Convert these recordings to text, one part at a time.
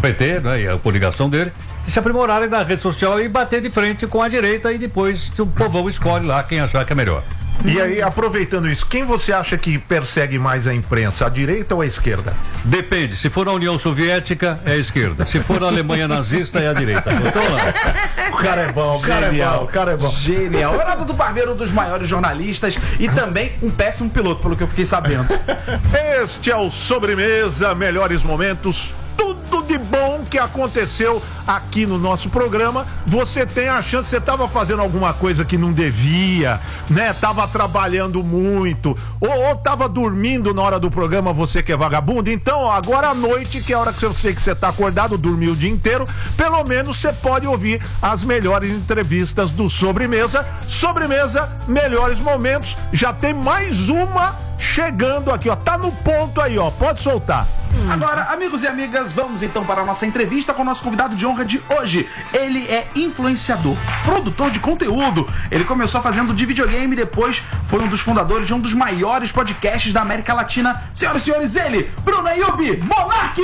PT, né, e a coligação dele, de se aprimorarem na rede social e bater de frente com a direita e depois o povão escolhe lá quem achar que é melhor. E aí, aproveitando isso, quem você acha que persegue mais a imprensa, a direita ou a esquerda? Depende, se for na União Soviética é a esquerda, se for na Alemanha nazista é a direita. Então, o cara é bom, o cara é bom, o cara é bom. Genial. Renato do Barbeiro, um dos maiores jornalistas e também um péssimo piloto, pelo que eu fiquei sabendo. Este é o Sobremesa, melhores momentos, tudo de bom que aconteceu aqui no nosso programa. Você tem a chance, você estava fazendo alguma coisa que não devia, né? Tava trabalhando muito, ou tava dormindo na hora do programa, você que é vagabundo. Então, agora à noite, que é a hora que eu sei que você tá acordado, dormiu o dia inteiro, pelo menos você pode ouvir as melhores entrevistas do Sobremesa. Sobremesa, melhores momentos. Já tem mais uma chegando aqui, ó. Tá no ponto aí, ó. Pode soltar. Agora, amigos e amigas, vamos então para a nossa entrevista com o nosso convidado de honra de hoje. Ele é influenciador, produtor de conteúdo. Ele começou fazendo de videogame e depois foi um dos fundadores de um dos maiores podcasts da América Latina. Senhoras e senhores, ele, Bruno Ayub Monark!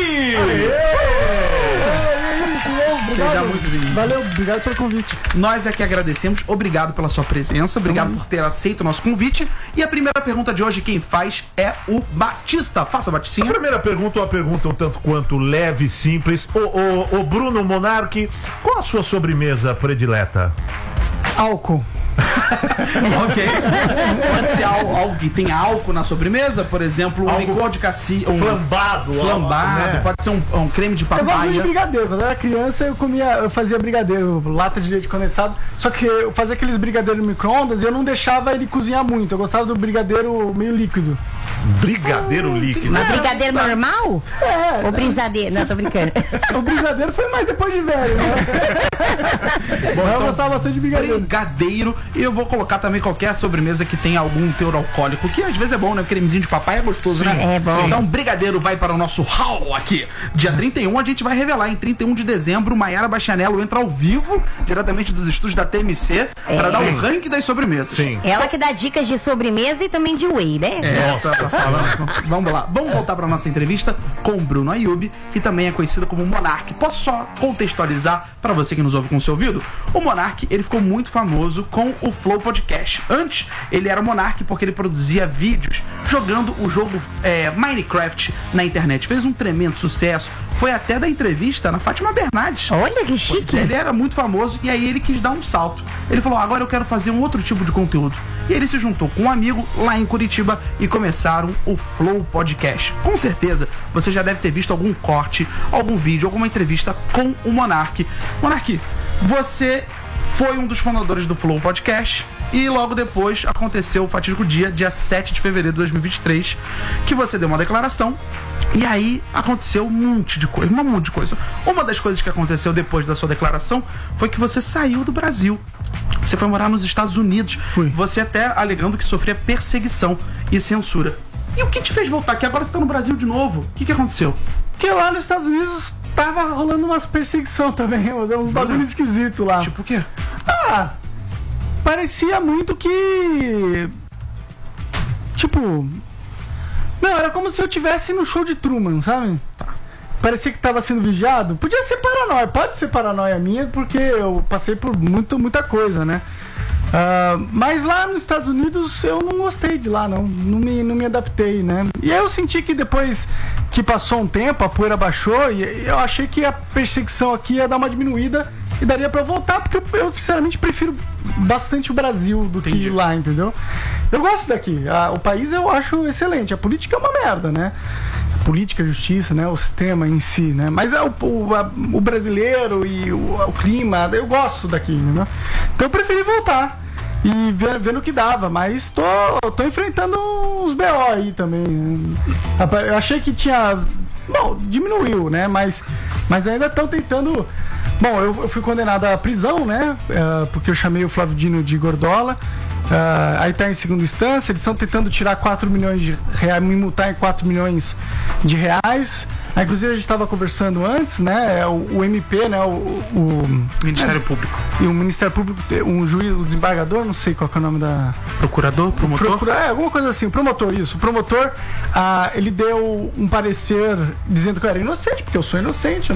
Seja muito bem-vindo. Valeu, obrigado pelo convite. Nós é que agradecemos, obrigado pela sua presença, obrigado por ter aceito o nosso convite. E a primeira pergunta de hoje, quem faz é o Batista. Faça, Baticinha. A primeira pergunta é uma pergunta um tanto quanto leve e simples. O Bruno Monark, qual a sua sobremesa predileta? Álcool. Ok. Pode ser algo que tem álcool na sobremesa, por exemplo, um licor de cacia, flambado, né? Pode ser um creme de papaya. Eu gosto de brigadeiro. Quando eu era criança, eu fazia brigadeiro, lata de leite condensado. Só que eu fazia aqueles brigadeiros no micro-ondas e eu não deixava ele cozinhar muito. Eu gostava do brigadeiro meio líquido. Brigadeiro líquido? Mas brigadeiro normal? É. Ou brisadeiro? Não, tô brincando. O brigadeiro foi mais depois de velho, né? Bom, eu gostava bastante de brigadeiro. Brigadeiro. E eu vou colocar também qualquer sobremesa que tenha algum teor alcoólico, que às vezes é bom, né? O cremezinho de papai é gostoso, Sim, né? é bom. Então, brigadeiro vai para o nosso hall aqui. Dia 31 a gente vai revelar. Em 31 de dezembro, Maiara Bastianello entra ao vivo, diretamente dos estúdios da TMC, para dar o ranking das sobremesas. Sim. Ela que dá dicas de sobremesa e também de whey, né? Tá falando. Vamos lá, vamos voltar para nossa entrevista com o Bruno Ayub, que também é conhecido como Monark. Posso só contextualizar para você que nos ouve com o seu ouvido? O Monark, ele ficou muito famoso com o Flow Podcast. Antes, ele era Monark porque ele produzia vídeos jogando o jogo Minecraft na internet. Fez um tremendo sucesso. Foi até da entrevista na Fátima Bernardes. Olha que chique. Ele era muito famoso e aí ele quis dar um salto. Ele falou, agora eu quero fazer um outro tipo de conteúdo. E ele se juntou com um amigo lá em Curitiba e começaram o Flow Podcast. Com certeza, você já deve ter visto algum corte, algum vídeo, alguma entrevista com o Monark. Monark, você foi um dos fundadores do Flow Podcast e logo depois aconteceu o fatídico dia 7 de fevereiro de 2023, que você deu uma declaração e aí aconteceu um monte de coisa. Uma das coisas que aconteceu depois da sua declaração foi que você saiu do Brasil. Você foi morar nos Estados Unidos. Fui. Você até alegando que sofria perseguição e censura. E o que te fez voltar? Que agora você tá no Brasil de novo. O que aconteceu? Porque lá nos Estados Unidos tava rolando umas perseguição também, uns bagulho esquisito lá. Tipo o quê? Parecia muito que... Tipo... Não, era como se eu tivesse no show de Truman, sabe? Parecia que tava sendo vigiado. Podia ser paranoia, pode ser paranoia minha, porque eu passei por muita coisa, né? Mas lá nos Estados Unidos eu não gostei de lá, não me adaptei, né? E aí eu senti que depois que passou um tempo, a poeira baixou e eu achei que a perseguição aqui ia dar uma diminuída e daria pra voltar, porque eu sinceramente prefiro bastante o Brasil do que lá, entendeu? Eu gosto daqui, o país eu acho excelente, a política é uma merda, né? A política, a justiça, né? O sistema em si, né? Mas o brasileiro e o clima, eu gosto daqui, né? Então eu preferi voltar e vendo o que dava, mas tô enfrentando uns BO aí também, né? Eu achei que tinha... Bom, diminuiu, né? Mas ainda estão tentando... Bom, eu fui condenado à prisão, né? Porque eu chamei o Flávio Dino de Gordola. Aí tá em segunda instância. Eles estão tentando tirar 4 milhões de reais, me multar em 4 milhões de reais. Inclusive a gente estava conversando antes, né? O MP, né? O Ministério Público. E o Ministério Público, um juiz, o desembargador, não sei qual que é o nome da... Procurador? Promotor? Alguma coisa assim, promotor, isso. O promotor, ele deu um parecer dizendo que eu era inocente, porque eu sou inocente,